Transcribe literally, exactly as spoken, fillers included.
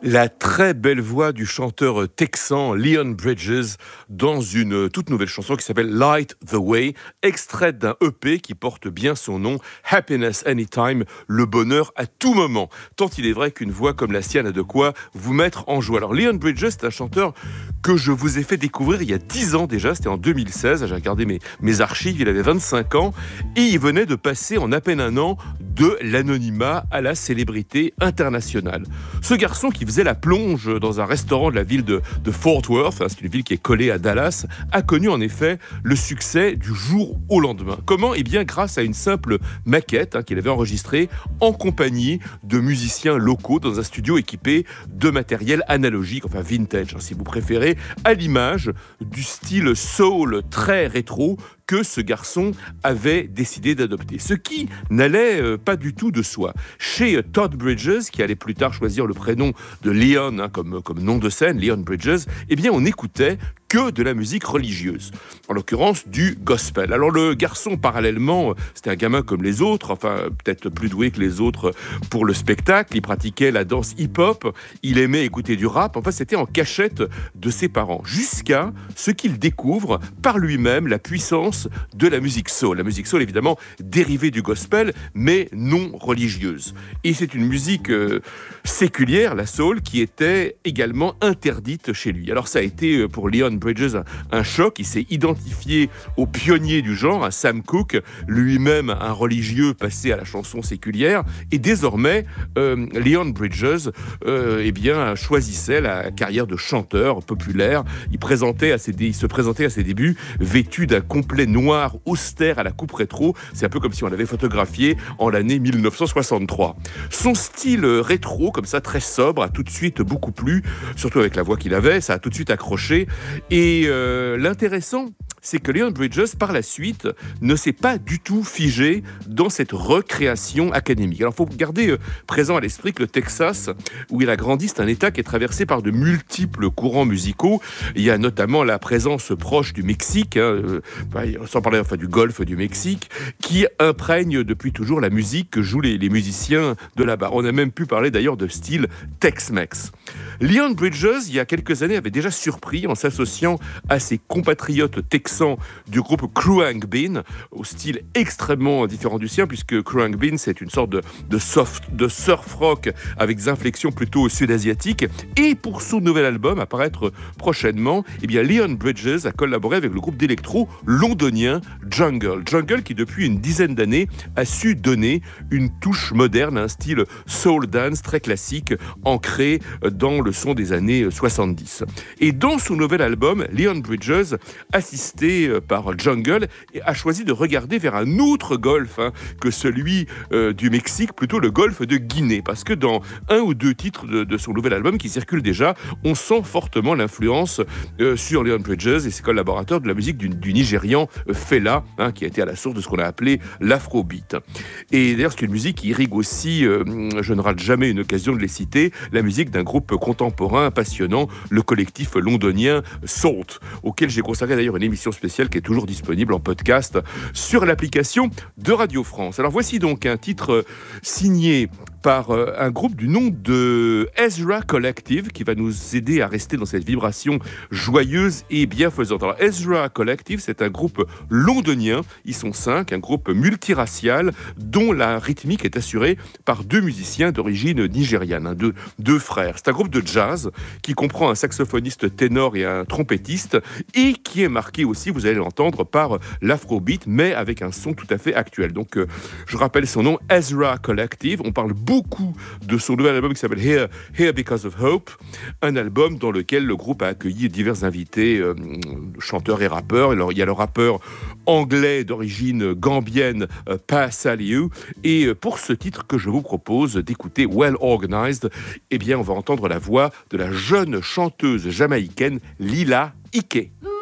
La très belle voix du chanteur texan Leon Bridges dans une toute nouvelle chanson qui s'appelle Light the Way, extraite d'un E P qui porte bien son nom, Happiness Anytime, le bonheur à tout moment. Tant il est vrai qu'une voix comme la sienne a de quoi vous mettre en joie. Alors Leon Bridges, c'est un chanteur que je vous ai fait découvrir il y a dix ans déjà, c'était en deux mille seize, j'ai regardé mes, mes archives, il avait vingt-cinq ans et il venait de passer en à peine un an de l'anonymat à la célébrité internationale. Ce garçon qui faisait la plonge dans un restaurant de la ville de, de Fort Worth, hein, c'est une ville qui est collée à Dallas, a connu en effet le succès du jour au lendemain. Comment ? Eh bien grâce à une simple maquette hein, qu'il avait enregistrée en compagnie de musiciens locaux dans un studio équipé de matériel analogique, enfin vintage hein, si vous préférez, à l'image du style soul très rétro que ce garçon avait décidé d'adopter. Ce qui n'allait euh, pas du tout de soi. Chez Todd Bridges, qui allait plus tard choisir le prénom de Leon hein, comme, comme nom de scène, Leon Bridges, eh bien on écoutait que de la musique religieuse, en l'occurrence du gospel. Alors le garçon, parallèlement, c'était un gamin comme les autres, enfin peut-être plus doué que les autres pour le spectacle, il pratiquait la danse hip-hop, il aimait écouter du rap, enfin c'était en cachette de ses parents, jusqu'à ce qu'il découvre par lui-même la puissance de la musique soul. La musique soul, évidemment, dérivée du gospel, mais non religieuse. Et c'est une musique euh, séculière, la soul, qui était également interdite chez lui. Alors ça a été pour Leon Bridges un, un choc, il s'est identifié au pionnier du genre, à Sam Cooke, lui-même un religieux passé à la chanson séculière, et désormais, euh, Leon Bridges euh, eh bien, choisissait la carrière de chanteur populaire. Il, présentait à ses dé- il se présentait à ses débuts vêtu d'un complet noir austère à la coupe rétro, c'est un peu comme si on l'avait photographié en l'année dix-neuf cent soixante-trois. Son style rétro, comme ça, très sobre, a tout de suite beaucoup plu, surtout avec la voix qu'il avait, ça a tout de suite accroché. Et euh, l'intéressant, c'est que Leon Bridges, par la suite, ne s'est pas du tout figé dans cette recréation académique. Alors, il faut garder euh, présent à l'esprit que le Texas, où il a grandi, c'est un État qui est traversé par de multiples courants musicaux. Il y a notamment la présence proche du Mexique, hein, euh, sans parler enfin du Golfe du Mexique, qui imprègne depuis toujours la musique que jouent les, les musiciens de là-bas. On a même pu parler d'ailleurs de style Tex-Mex. Leon Bridges, il y a quelques années, avait déjà surpris en s'associant à ses compatriotes texans du groupe Khruangbin, Bean, au style extrêmement différent du sien, puisque Khruangbin, Bean, c'est une sorte de, de, soft, de surf rock avec des inflexions plutôt sud-asiatiques. Et pour son nouvel album, à paraître prochainement, eh bien, Leon Bridges a collaboré avec le groupe d'électro londonien Jungle. Jungle qui, depuis une dizaine d'années, a su donner une touche moderne, un style soul dance très classique, ancré dans le son des années soixante-dix. Et dans son nouvel album, Leon Bridges, assisté par Jungle, a choisi de regarder vers un autre golfe hein, que celui euh, du Mexique, plutôt le golfe de Guinée. Parce que dans un ou deux titres de, de son nouvel album qui circulent déjà, on sent fortement l'influence euh, sur Leon Bridges et ses collaborateurs de la musique du, du Nigérian euh, Fela, hein, qui a été à la source de ce qu'on a appelé l'afrobeat. Et d'ailleurs, c'est une musique qui irrigue aussi, euh, je ne rate jamais une occasion de les citer, la musique d'un groupe contemporain passionnant, le collectif londonien Salt, auquel j'ai consacré d'ailleurs une émission spéciale qui est toujours disponible en podcast sur l'application de Radio France. Alors voici donc un titre signé par un groupe du nom de Ezra Collective qui va nous aider à rester dans cette vibration joyeuse et bienfaisante. Alors Ezra Collective, c'est un groupe londonien, ils sont cinq, un groupe multiracial dont la rythmique est assurée par deux musiciens d'origine nigériane, hein, deux, deux frères. C'est un groupe de jazz qui comprend un saxophoniste ténor et un trompettiste et qui est marqué aussi, vous allez l'entendre, par l'afrobeat, mais avec un son tout à fait actuel. Donc euh, je rappelle son nom, Ezra Collective. On parle beaucoup beaucoup de son nouvel album qui s'appelle Here, Here Because of Hope, un album dans lequel le groupe a accueilli divers invités, euh, chanteurs et rappeurs. Alors, il y a le rappeur anglais d'origine gambienne, euh, Pa Salieu, et pour ce titre que je vous propose d'écouter, Well Organized, eh bien, on va entendre la voix de la jeune chanteuse jamaïcaine Lila Ike.